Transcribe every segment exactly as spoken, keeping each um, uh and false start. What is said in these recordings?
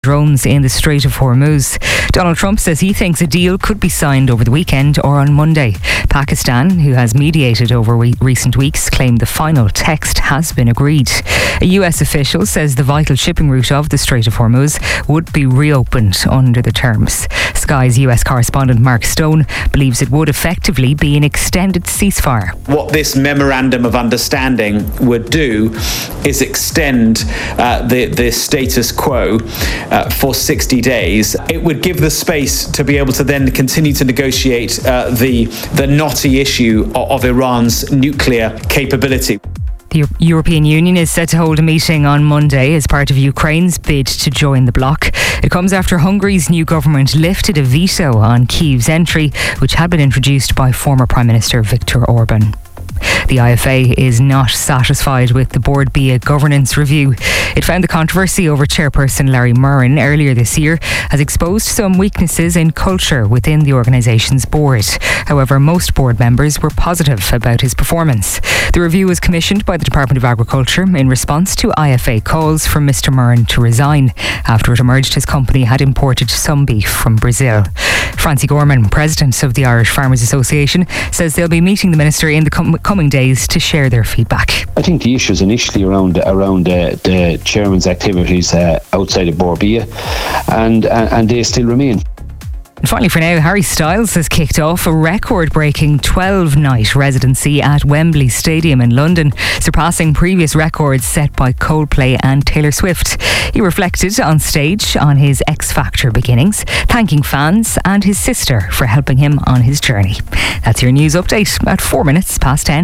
drones in the Strait of Hormuz. Donald Trump says he thinks a deal could be signed over the weekend or on Monday. Pakistan, who has mediated over we- recent weeks, claimed the final text has been agreed. A U S official says the vital shipping route of the Strait of Hormuz would be reopened under the terms. Sky's U S correspondent Mark Stone believes it would effectively be an extended ceasefire. What this memorandum of understanding would do is extend uh, the, the status quo Uh, for sixty days. It would give the space to be able to then continue to negotiate uh, the the knotty issue of, of Iran's nuclear capability. The European Union is set to hold a meeting on Monday as part of Ukraine's bid to join the bloc. It comes after Hungary's new government lifted a veto on Kyiv's entry, which had been introduced by former Prime Minister Viktor Orban. The I F A is not satisfied with the Board B I A governance review. It found the controversy over chairperson Larry Murren earlier this year has exposed some weaknesses in culture within the organisation's board. However, most board members were positive about his performance. The review was commissioned by the Department of Agriculture in response to I F A calls for Mister Murren to resign after it emerged his company had imported some beef from Brazil. Francie Gorman, president of the Irish Farmers Association, says they'll be meeting the minister in the com- coming days to share their feedback. I think the issues initially around around uh, the chairman's activities uh, outside of Board B I A, and, and and they still remain. And finally for now, Harry Styles has kicked off a record-breaking twelve-night residency at Wembley Stadium in London, surpassing previous records set by Coldplay and Taylor Swift. He reflected on stage on his X Factor beginnings, thanking fans and his sister for helping him on his journey. That's your news update at four minutes past ten.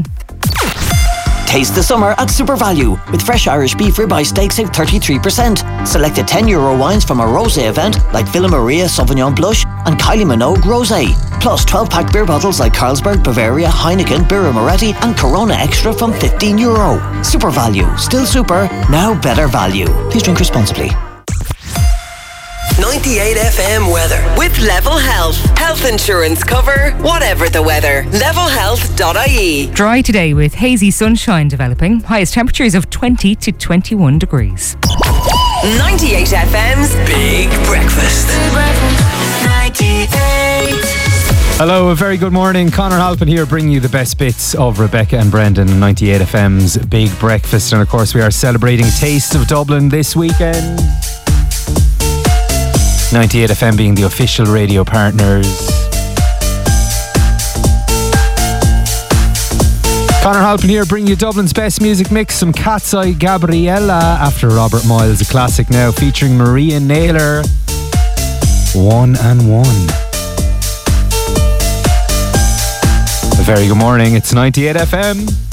Taste the summer at Super Value. With fresh Irish beef ribeye steak, save thirty-three percent. Selected ten euro wines from a rosé event like Villa Maria Sauvignon Blush and Kylie Minogue Rosé. Plus twelve pack beer bottles like Carlsberg, Bavaria, Heineken, Birra Moretti and Corona Extra from fifteen euro. Super Value. Still super, now better value. Please drink responsibly. ninety-eight F M weather with Level Health. Health insurance cover, whatever the weather. level health dot I E. Dry today with hazy sunshine developing. Highest temperatures of twenty to twenty-one degrees. ninety-eight F M's Big Breakfast. Big Breakfast. ninety-eight. Hello, a very good morning. Conor Halpin here, bringing you the best bits of Rebecca and Brendan on ninety-eight F M's Big Breakfast. And of course, we are celebrating Taste of Dublin this weekend. ninety-eight F M being the official radio partners. Conor Halpin here, bringing you Dublin's best music mix. Some Cat's Eye Gabriella after Robert Miles, a classic now, featuring Maria Naylor. One and One. A very good morning. It's ninety-eight F M.